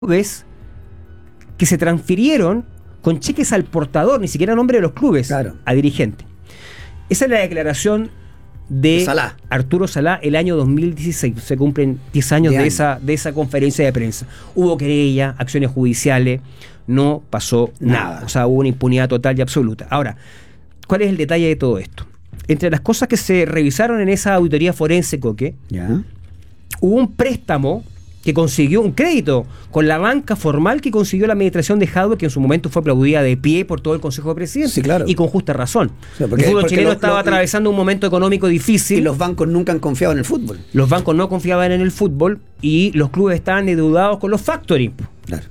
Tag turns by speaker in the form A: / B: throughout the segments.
A: clubes que se transfirieron con cheques al portador, ni siquiera a nombre de los clubes,
B: claro,
A: a dirigente. Esa es la declaración de
B: Salá.
A: Arturo Salá el año 2016. Se cumplen 10 años de esa conferencia de prensa. Hubo querella, acciones judiciales, no pasó nada. O sea, hubo una impunidad total y absoluta. Ahora, ¿cuál es el detalle de todo esto? Entre las cosas que se revisaron en esa auditoría forense, Coque,
B: ¿ya?
A: Hubo un préstamo que consiguió un crédito con la banca formal que consiguió la administración de Jadwe, que en su momento fue aplaudida de pie por todo el Consejo de Presidentes.
B: Sí, claro.
A: Y con justa razón.
B: O sea, porque,
A: el fútbol chileno estaba atravesando un momento económico difícil.
B: Y los bancos nunca han confiado en el fútbol.
A: Los bancos no confiaban en el fútbol y los clubes estaban endeudados con los factoring.
B: Claro.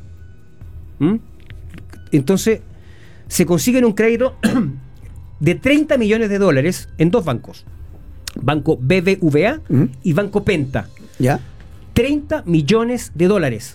A: Entonces, se consiguen un crédito de 30 millones de dólares en dos bancos. Banco BBVA y Banco Penta.
B: ¿Ya?
A: 30 millones de dólares.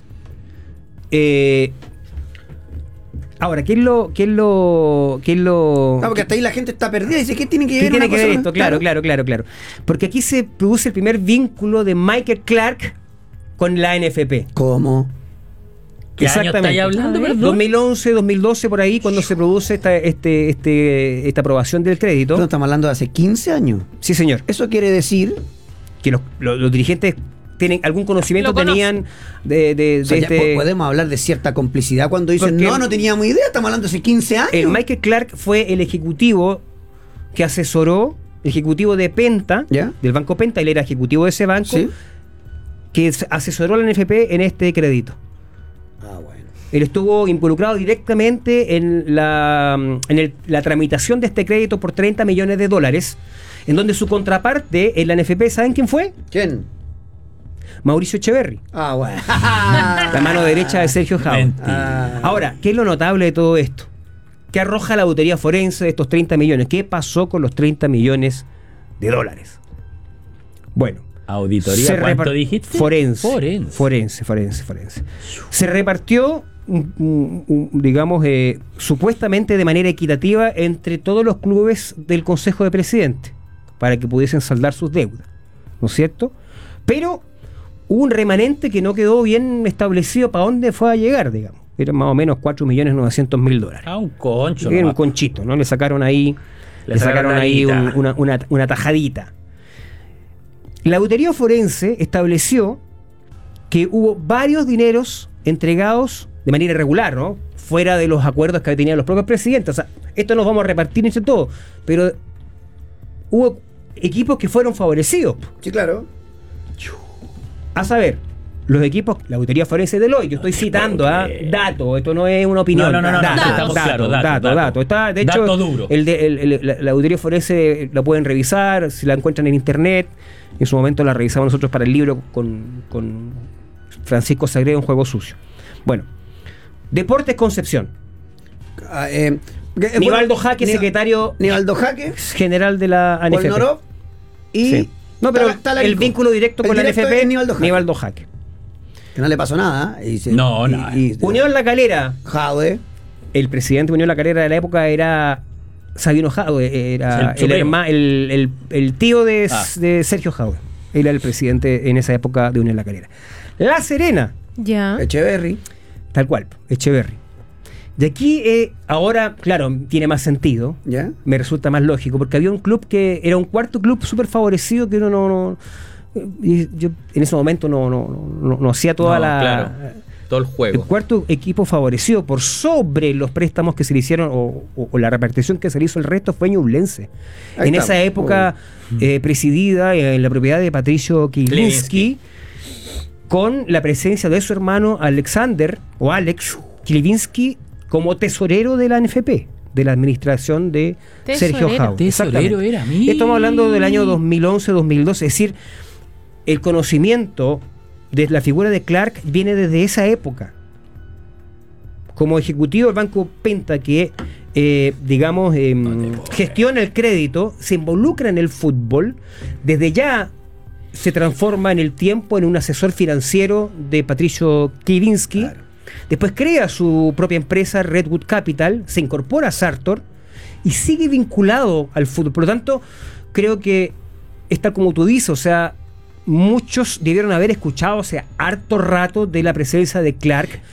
A: Ahora, ¿qué es lo...?
B: No, porque hasta ahí la gente está perdida y dice, ¿qué tiene que ver?
A: ¿Qué tiene que ver
B: cosa?
A: esto? Claro. Porque aquí se produce el primer vínculo de Michael Clark con la NFP.
B: ¿Cómo?
C: ¿Qué año estáis hablando, perdón?
A: 2011, 2012, por ahí, cuando se produce esta aprobación del crédito.
B: No, estamos hablando de hace 15 años.
A: Sí, señor.
B: Eso quiere decir
A: que los dirigentes tienen algún conocimiento, tenían
B: podemos hablar de cierta complicidad cuando dicen, no teníamos idea, estamos hablando de hace 15 años.
A: El Michael Clark fue el ejecutivo que asesoró, ejecutivo de Penta,
B: ¿ya?
A: Del Banco Penta, él era ejecutivo de ese banco,
B: ¿sí?
A: Que asesoró a la NFP en este crédito.
B: Ah, bueno.
A: Él estuvo involucrado directamente en la tramitación de este crédito por 30 millones de dólares, en donde su contraparte en la NFP, ¿saben quién fue?
B: ¿Quién?
A: Mauricio Echeverri.
B: Ah, bueno.
A: La mano derecha de Sergio Jadwe. Ahora, ¿qué es lo notable de todo esto? ¿Qué arroja la auditoría forense de estos 30 millones? ¿Qué pasó con los 30 millones de dólares? Bueno.
C: ¿Auditoría cuánto dijiste?
A: Forense. Se repartió, digamos, supuestamente de manera equitativa entre todos los clubes del Consejo de Presidentes para que pudiesen saldar sus deudas, ¿no es cierto? Pero hubo un remanente que no quedó bien establecido para dónde fue a llegar, digamos. Eran más o menos 4.900.000 dólares.
C: Ah, un concho.
A: Era un conchito, ¿no? Le sacaron ahí una tajadita. La auditoría forense estableció que hubo varios dineros entregados de manera irregular, ¿no? Fuera de los acuerdos que tenían los propios presidentes. O sea, esto nos vamos a repartir entre todos. Pero hubo equipos que fueron favorecidos.
B: Sí, claro.
A: A saber, los equipos, la auditoría forense de Deloitte, yo estoy citando datos, esto no es una opinión.
C: No,
A: dato. Está, de hecho,
C: dato duro.
A: La auditoría forense la pueden revisar, si la encuentran en internet. En su momento la revisamos nosotros para el libro con Francisco Sagredo, Un Juego Sucio. Bueno, Deportes Concepción. Nivaldo Jaque, secretario
B: Nivaldo Jaque,
A: general de la ANFP.
B: Polnorov y...
A: Sí. No, pero el vínculo directo con la NFP, Nivaldo Jaque.
B: Que no le pasó nada.
C: Nada.
A: Unión La Calera.
B: Jadwe.
A: El presidente de Unión La Calera de la época era Sabino Jadwe, era el tío de Sergio Jadwe. Él era el presidente en esa época de Unión La Calera. La Serena.
D: Ya.
B: Echeverri.
A: Tal cual, Echeverri. Y aquí ahora, claro, tiene más sentido.
B: ¿Ya?
A: Me resulta más lógico, porque había un club que era un cuarto club súper favorecido que uno no y yo en ese momento no hacía toda
C: todo el juego.
A: El cuarto equipo favorecido por sobre los préstamos que se le hicieron o la repartición que se le hizo el resto fue Ñublense. En esa época presidida en la propiedad de Patricio Kilivinsky, con la presencia de su hermano Alexander o Alex Kilivinsky como tesorero de la NFP, de la administración de Sergio Jadwe.
C: Tesorero era mí.
A: Estamos hablando del año 2011-2012, es decir, el conocimiento de la figura de Clark viene desde esa época. Como ejecutivo del Banco Penta, que gestiona el crédito, se involucra en el fútbol, desde ya se transforma en el tiempo en un asesor financiero de Patricio Kilivinsky. Claro. Después crea su propia empresa, Redwood Capital, se incorpora a Sartor y sigue vinculado al fútbol. Por lo tanto, creo que es tal como tú dices, o sea, muchos debieron haber escuchado hace harto rato de la presencia de Clark